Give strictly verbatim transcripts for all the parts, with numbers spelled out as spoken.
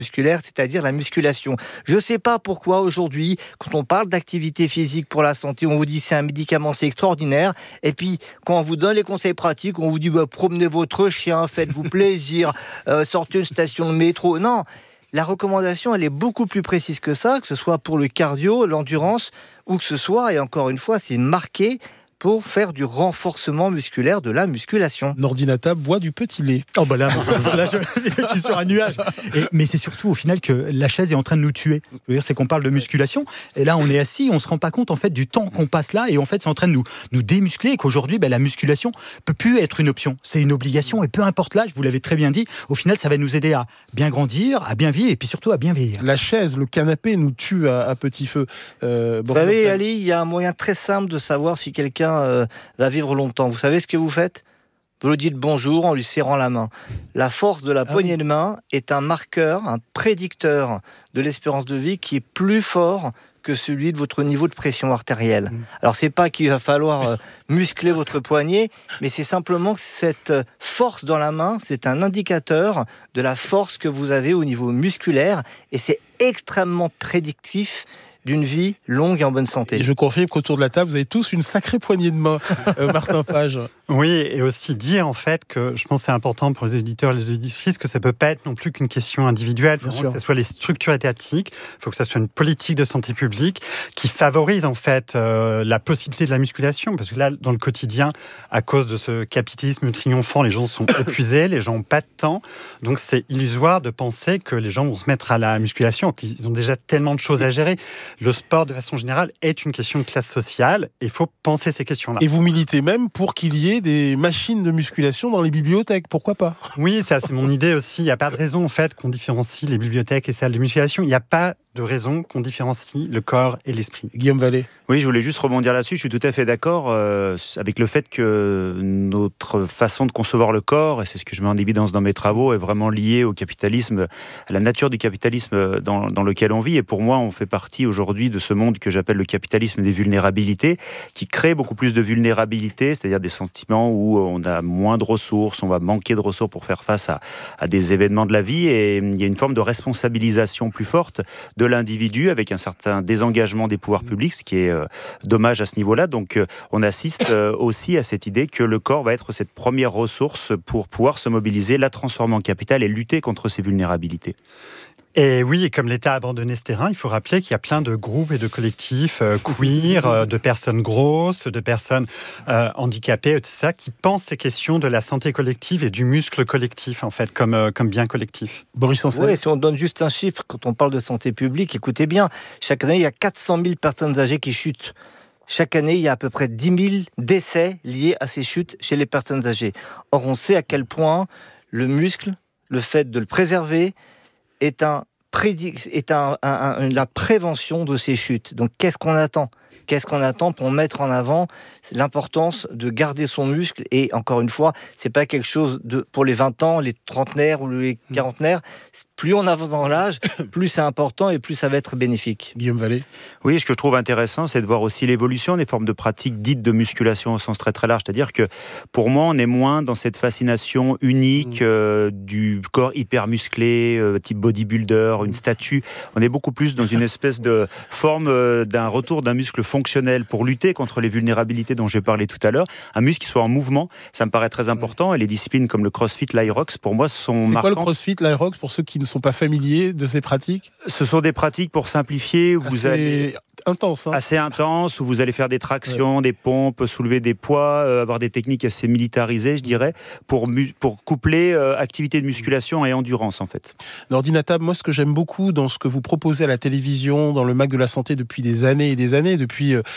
musculaire, c'est-à-dire la musculation. Je ne sais pas pourquoi aujourd'hui, quand on parle d'activité physique pour la santé, on vous dit c'est un médicament, c'est extraordinaire, et puis quand on vous donne les conseils pratiques, on vous dit bah, promenez votre chien, faites-vous plaisir, euh, sortez une station de métro. Non, la recommandation, elle est beaucoup plus précise que ça, que ce soit pour le cardio, l'endurance, ou que ce soit, et encore une fois, c'est marqué pour faire du renforcement musculaire, de la musculation. Nordinata boit du petit lait. Oh bah là, là je, je suis sur un nuage. Et, mais c'est surtout au final que la chaise est en train de nous tuer. Je veux dire, c'est qu'on parle de musculation, et là on est assis, on se rend pas compte en fait du temps qu'on passe là, et en fait c'est en train de nous, nous démuscler, et qu'aujourd'hui bah, la musculation peut plus être une option, c'est une obligation, et peu importe l'âge, vous l'avez très bien dit, au final ça va nous aider à bien grandir, à bien vivre, et puis surtout à bien vieillir. La chaise, le canapé nous tue à, à petit feu. Euh, vous savez Ali, il y a un moyen très simple de savoir si quelqu'un Euh, va vivre longtemps. Vous savez ce que vous faites ? Vous lui dites bonjour en lui serrant la main. La force de la ah poignée oui. de main est un marqueur, un prédicteur de l'espérance de vie qui est plus fort que celui de votre niveau de pression artérielle. Mmh. Alors, c'est pas qu'il va falloir euh, muscler votre poignet, mais c'est simplement que cette force dans la main, c'est un indicateur de la force que vous avez au niveau musculaire, et c'est extrêmement prédictif d'une vie longue et en bonne santé. Et je confirme qu'autour de la table, vous avez tous une sacrée poignée de main, euh, Martin Page. Oui, et aussi dire en fait que je pense que c'est important pour les éditeurs et les auditrices que ça ne peut pas être non plus qu'une question individuelle. Il faut que ce soit les structures étatiques, il faut que ça soit une politique de santé publique qui favorise en fait euh, la possibilité de la musculation. Parce que là, dans le quotidien, à cause de ce capitalisme triomphant, les gens sont épuisés, les gens n'ont pas de temps. Donc c'est illusoire de penser que les gens vont se mettre à la musculation, qu'ils ont déjà tellement de choses à gérer. Le sport, de façon générale, est une question de classe sociale. Il faut penser ces questions-là. Et vous militez même pour qu'il y ait des machines de musculation dans les bibliothèques. Pourquoi pas ? Oui, ça, c'est mon idée aussi. Il n'y a pas de raison, en fait, qu'on différencie les bibliothèques et salles de musculation. Il n'y a pas de raison qu'on différencie le corps et l'esprit. Guillaume Vallée. Oui, je voulais juste rebondir là-dessus. Je suis tout à fait d'accord euh, avec le fait que notre façon de concevoir le corps, et c'est ce que je mets en évidence dans mes travaux, est vraiment liée au capitalisme, à la nature du capitalisme dans, dans lequel on vit. Et pour moi, on fait partie aujourd'hui de ce monde que j'appelle le capitalisme des vulnérabilités, qui crée beaucoup plus de vulnérabilité, c'est-à-dire des sentiments où on a moins de ressources, on va manquer de ressources pour faire face à, à des événements de la vie. Et il y a une forme de responsabilisation plus forte de l'individu avec un certain désengagement des pouvoirs publics, ce qui est euh, dommage à ce niveau-là. Donc euh, on assiste euh, aussi à cette idée que le corps va être cette première ressource pour pouvoir se mobiliser, la transformer en capital et lutter contre ces vulnérabilités. Et oui, et comme l'État a abandonné ce terrain, il faut rappeler qu'il y a plein de groupes et de collectifs euh, queer, euh, de personnes grosses, de personnes euh, handicapées, et tout ça, qui pensent ces questions de la santé collective et du muscle collectif, en fait, comme, euh, comme bien collectif. Boris Ansel. Oui, si on donne juste un chiffre, quand on parle de santé publique, écoutez bien, chaque année, il y a quatre cent mille personnes âgées qui chutent. Chaque année, il y a à peu près dix mille décès liés à ces chutes chez les personnes âgées. Or, on sait à quel point le muscle, le fait de le préserver, est, un prédic- est un, un, un, la prévention de ces chutes. Donc, qu'est-ce qu'on attend ? Qu'est-ce qu'on attend pour mettre en avant l'importance de garder son muscle ? Et encore une fois, c'est pas quelque chose de pour les vingt ans, les trentenaires ou les quarantenaires. Plus on avance dans l'âge, plus c'est important et plus ça va être bénéfique. Guillaume Vallée. Oui, ce que je trouve intéressant, c'est de voir aussi l'évolution des formes de pratiques dites de musculation au sens très très large. C'est-à-dire que pour moi, on est moins dans cette fascination unique euh, du corps hyper musclé, euh, type bodybuilder, une statue. On est beaucoup plus dans une espèce de forme euh, d'un retour d'un muscle fonctionnel pour lutter contre les vulnérabilités dont j'ai parlé tout à l'heure. Un muscle qui soit en mouvement, ça me paraît très important. Et les disciplines comme le crossfit, l'Aerox, pour moi, sont C'est marquantes. quoi le crossfit, l'Aerox, pour ceux qui ne sont pas familiers de ces pratiques ? Ce sont des pratiques, pour simplifier, où vous allez... intense. Hein. Assez intense, où vous allez faire des tractions, ouais. des pompes, soulever des poids, euh, avoir des techniques assez militarisées, je dirais, pour, mu- pour coupler euh, activité de musculation et endurance, en fait. Nordinata, moi, ce que j'aime beaucoup dans ce que vous proposez à la télévision, dans le Mag de la Santé depuis des années et des années, depuis euh,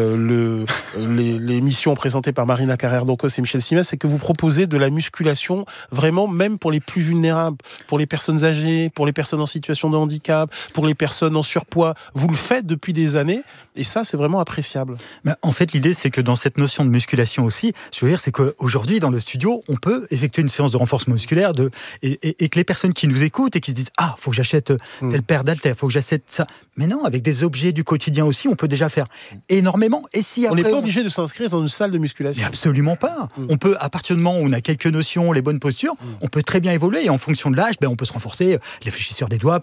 le, les, les émissions présentées par Marina Carrère-Doncos et Michel Simès, c'est que vous proposez de la musculation vraiment, même pour les plus vulnérables, pour les personnes âgées, pour les personnes en situation de handicap, pour les personnes en surpoids. Vous le faites depuis des années, et ça, c'est vraiment appréciable. Ben, en fait, l'idée, c'est que dans cette notion de musculation aussi, je veux dire, c'est qu'aujourd'hui, dans le studio, on peut effectuer une séance de renforcement musculaire de, et, et, et que les personnes qui nous écoutent et qui se disent « Ah, il faut que j'achète telle paire d'haltères, il faut que j'achète ça ». Mais non, avec des objets du quotidien aussi, on peut déjà faire énormément. Et si après, on n'est pas on... obligé de s'inscrire dans une salle de musculation. Mais absolument pas. Mmh. On peut, à partir du moment où on a quelques notions, les bonnes postures, mmh. on peut très bien évoluer. Et en fonction de l'âge, ben, on peut se renforcer les fléchisseurs des doigts,